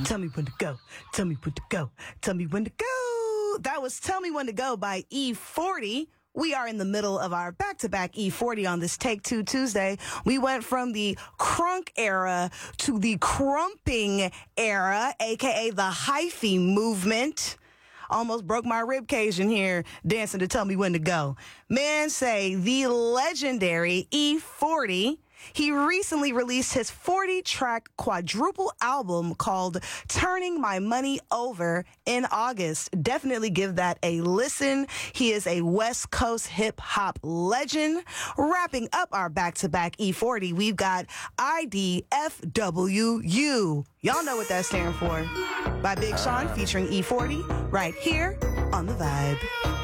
Tell me when to go. Tell me when to go. Tell me when to go. That was Tell Me When to Go by E40. We are in the middle of our back-to-back E40 on this Take Two Tuesday. We went from the crunk era to the crumping era, a.k.a. the hyphy movement. Almost broke my rib cage in here dancing to Tell Me When to Go. Man say the legendary E40. He recently released his 40-track quadruple album called Turning My Money Over in August. Definitely give that a listen. He is a West Coast hip-hop legend. Wrapping up our back-to-back E40, we've got IDFWU. Y'all know what that stands for. By Big Sean featuring E40 right here on The Vibe.